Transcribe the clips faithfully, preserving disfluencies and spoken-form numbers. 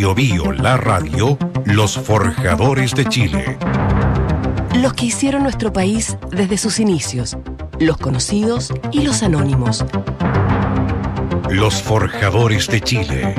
Bio Bio, la radio, los forjadores de Chile. Los que hicieron nuestro país desde sus inicios, los conocidos y los anónimos. Los forjadores de Chile.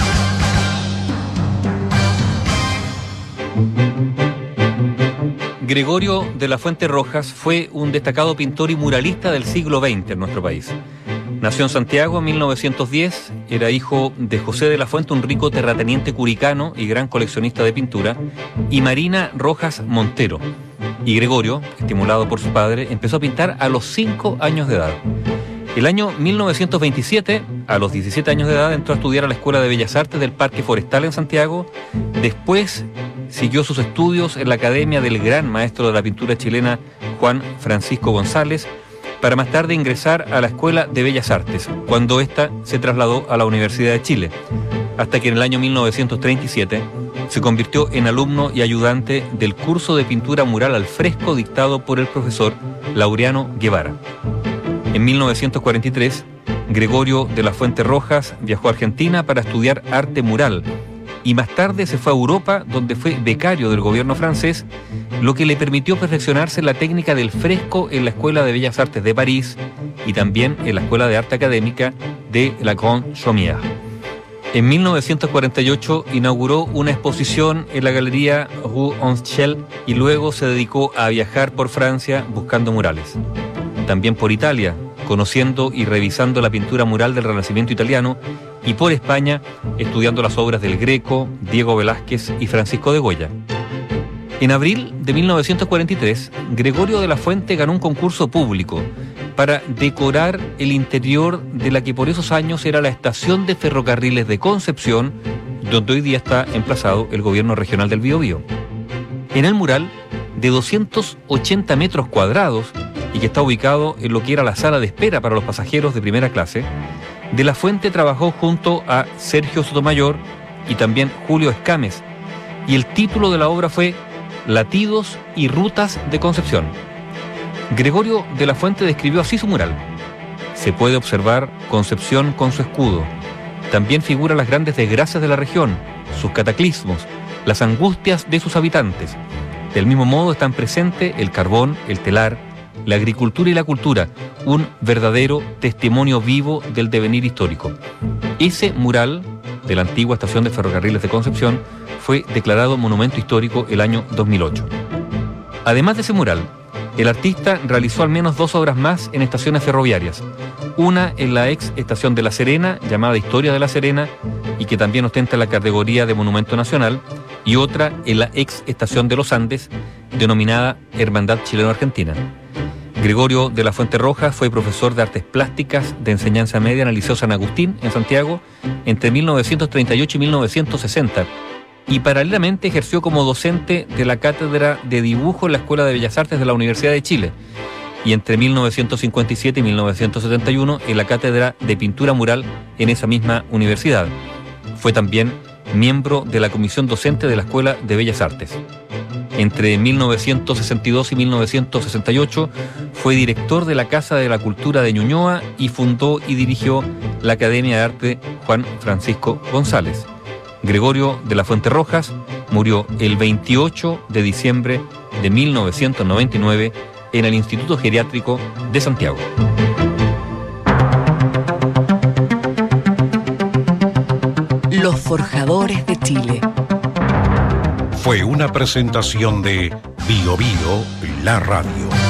Gregorio de la Fuente Rojas fue un destacado pintor y muralista del siglo veinte en nuestro país. Nació en Santiago en mil novecientos diez, era hijo de José de la Fuente, un rico terrateniente curicano y gran coleccionista de pintura, y Marina Rojas Montero. Y Gregorio, estimulado por su padre, empezó a pintar a los cinco años de edad. El año mil novecientos veintisiete, a los diecisiete años de edad, entró a estudiar a la Escuela de Bellas Artes del Parque Forestal en Santiago. Después siguió sus estudios en la Academia del gran maestro de la pintura chilena Juan Francisco González, para más tarde ingresar a la Escuela de Bellas Artes, cuando ésta se trasladó a la Universidad de Chile, hasta que en el año mil novecientos treinta y siete se convirtió en alumno y ayudante del curso de pintura mural al fresco dictado por el profesor Laureano Guevara. En mil novecientos cuarenta y tres, Gregorio de la Fuente Rojas viajó a Argentina para estudiar arte mural y más tarde se fue a Europa, donde fue becario del gobierno francés, lo que le permitió perfeccionarse en la técnica del fresco en la Escuela de Bellas Artes de París y también en la Escuela de Arte Académica de la Grande Chaumière. En mil novecientos cuarenta y ocho inauguró una exposición en la Galería Rue Onchel y luego se dedicó a viajar por Francia buscando murales. También por Italia, conociendo y revisando la pintura mural del Renacimiento italiano, y por España, estudiando las obras del Greco, Diego Velázquez y Francisco de Goya. En abril de mil novecientos cuarenta y tres, Gregorio de la Fuente ganó un concurso público para decorar el interior de la que por esos años era la estación de ferrocarriles de Concepción, donde hoy día está emplazado el gobierno regional del Biobío. En el mural, de doscientos ochenta metros cuadrados, y que está ubicado en lo que era la sala de espera para los pasajeros de primera clase, de la Fuente trabajó junto a Sergio Sotomayor y también Julio Escames, y el título de la obra fue Latidos y Rutas de Concepción. Gregorio de la Fuente describió así su mural. Se puede observar Concepción con su escudo. También figuran las grandes desgracias de la región, sus cataclismos, las angustias de sus habitantes. Del mismo modo están presentes el carbón, el telar, la agricultura y la cultura, un verdadero testimonio vivo del devenir histórico. Ese mural de la antigua estación de ferrocarriles de Concepción fue declarado monumento histórico el año dos mil ocho. Además de ese mural, el artista realizó al menos dos obras más en estaciones ferroviarias. Una en la ex estación de La Serena, llamada Historia de La Serena, y que también ostenta la categoría de Monumento Nacional, y otra en la ex estación de Los Andes, denominada Hermandad Chileno-Argentina. Gregorio de la Fuente Rojas fue profesor de Artes Plásticas de enseñanza media en el Liceo San Agustín, en Santiago, entre mil novecientos treinta y ocho y mil novecientos sesenta, y paralelamente ejerció como docente de la Cátedra de Dibujo en la Escuela de Bellas Artes de la Universidad de Chile, y entre mil novecientos cincuenta y siete y mil novecientos setenta y uno en la Cátedra de Pintura Mural en esa misma universidad. Fue también miembro de la Comisión Docente de la Escuela de Bellas Artes. Entre mil novecientos sesenta y dos y mil novecientos sesenta y ocho fue director de la Casa de la Cultura de Ñuñoa y fundó y dirigió la Academia de Arte Juan Francisco González. Gregorio de la Fuente Rojas murió el veintiocho de diciembre de mil novecientos noventa y nueve en el Instituto Geriátrico de Santiago. Los forjadores de Chile. Fue una presentación de Bio Bio, la radio.